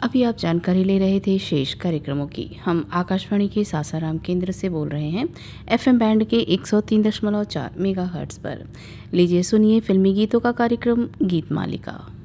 अभी आप जानकारी ले रहे थे शेष कार्यक्रमों की। हम आकाशवाणी के सासाराम केंद्र से बोल रहे हैं एफएम बैंड के 103.4 मेगाहर्ट्ज़ पर। लीजिए सुनिए फिल्मी गीतों का कार्यक्रम गीत मालिका।